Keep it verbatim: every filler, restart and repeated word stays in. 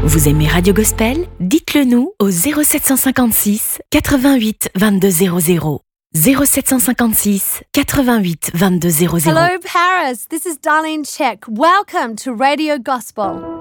Vous aimez Radio Gospel? Dites-le nous au zéro sept cent cinquante-six quatre-vingt-huit vingt-deux zéro zéro. zéro sept cent cinquante-six quatre-vingt-huit vingt-deux zéro zéro. Hello Paris, this is Darlene Check. Welcome to Radio Gospel.